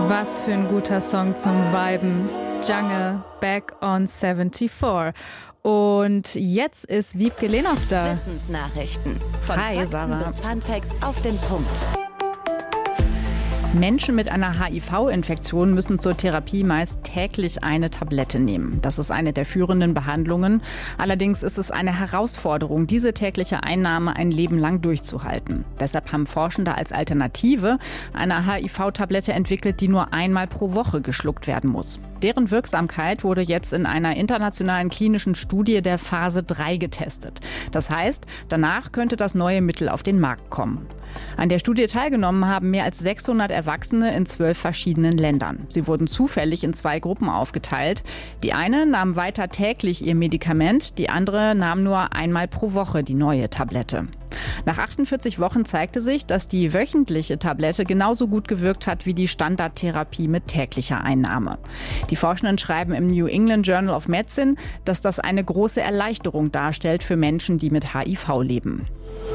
Was für ein guter Song zum Viben. Jungle, Back on 74. Und jetzt ist Wiebke Lehnhoff da. Wissensnachrichten. Von Hi, Fakten Sarah. bis Funfacts auf den Punkt. Menschen mit einer HIV-Infektion müssen zur Therapie meist täglich eine Tablette nehmen. Das ist eine der führenden Behandlungen. Allerdings ist es eine Herausforderung, diese tägliche Einnahme ein Leben lang durchzuhalten. Deshalb haben Forschende als Alternative eine HIV-Tablette entwickelt, die nur einmal pro Woche geschluckt werden muss. Deren Wirksamkeit wurde jetzt in einer internationalen klinischen Studie der Phase 3 getestet. Das heißt, danach könnte das neue Mittel auf den Markt kommen. An der Studie teilgenommen haben mehr als 600 Erwachsene in 12 verschiedenen Ländern. Sie wurden zufällig in 2 Gruppen aufgeteilt. Die eine nahm weiter täglich ihr Medikament, die andere nahm nur einmal pro Woche die neue Tablette. Nach 48 Wochen zeigte sich, dass die wöchentliche Tablette genauso gut gewirkt hat wie die Standardtherapie mit täglicher Einnahme. Die Forschenden schreiben im New England Journal of Medicine, dass das eine große Erleichterung darstellt für Menschen, die mit HIV leben.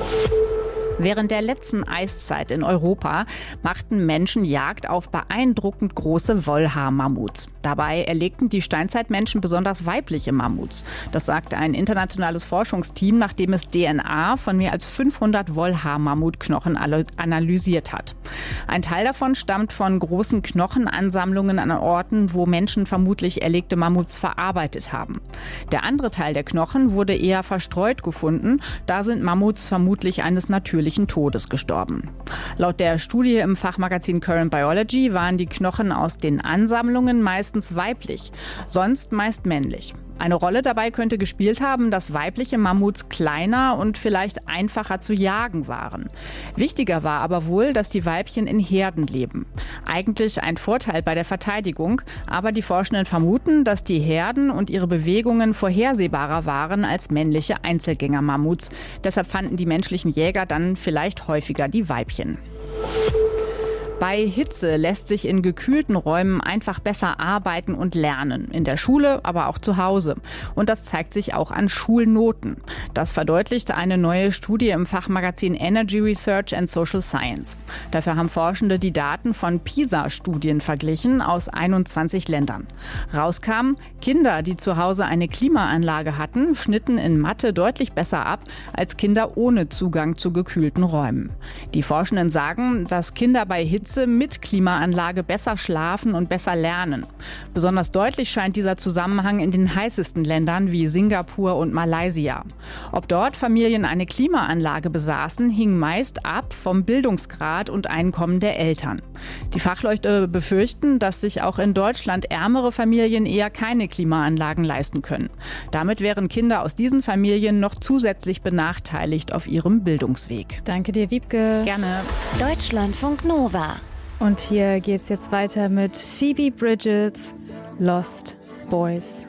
Während der letzten Eiszeit in Europa machten Menschen Jagd auf beeindruckend große Wollhaar-Mammuts. Dabei erlegten die Steinzeitmenschen besonders weibliche Mammuts. Das sagt ein internationales Forschungsteam, nachdem es DNA von mehr als 500 Wollhaar-Mammutknochen analysiert hat. Ein Teil davon stammt von großen Knochenansammlungen an Orten, wo Menschen vermutlich erlegte Mammuts verarbeitet haben. Der andere Teil der Knochen wurde eher verstreut gefunden. Da sind Mammuts vermutlich eines natürlichen Todes gestorben. Laut der Studie im Fachmagazin Current Biology waren die Knochen aus den Ansammlungen meistens weiblich, sonst meist männlich. Eine Rolle dabei könnte gespielt haben, dass weibliche Mammuts kleiner und vielleicht einfacher zu jagen waren. Wichtiger war aber wohl, dass die Weibchen in Herden leben. Eigentlich ein Vorteil bei der Verteidigung, aber die Forschenden vermuten, dass die Herden und ihre Bewegungen vorhersehbarer waren als männliche Einzelgänger-Mammuts. Deshalb fanden die menschlichen Jäger dann vielleicht häufiger die Weibchen. Bei Hitze lässt sich in gekühlten Räumen einfach besser arbeiten und lernen. In der Schule, aber auch zu Hause. Und das zeigt sich auch an Schulnoten. Das verdeutlichte eine neue Studie im Fachmagazin Energy Research and Social Science. Dafür haben Forschende die Daten von PISA-Studien verglichen aus 21 Ländern. Rauskam, Kinder, die zu Hause eine Klimaanlage hatten, schnitten in Mathe deutlich besser ab als Kinder ohne Zugang zu gekühlten Räumen. Die Forschenden sagen, dass Kinder bei Hitze mit Klimaanlage besser schlafen und besser lernen. Besonders deutlich scheint dieser Zusammenhang in den heißesten Ländern wie Singapur und Malaysia. Ob dort Familien eine Klimaanlage besaßen, hing meist ab vom Bildungsgrad und Einkommen der Eltern. Die Fachleute befürchten, dass sich auch in Deutschland ärmere Familien eher keine Klimaanlagen leisten können. Damit wären Kinder aus diesen Familien noch zusätzlich benachteiligt auf ihrem Bildungsweg. Danke dir, Wiebke. Gerne. Deutschlandfunk Nova. Und hier geht's jetzt weiter mit Phoebe Bridgers, Lost Boys.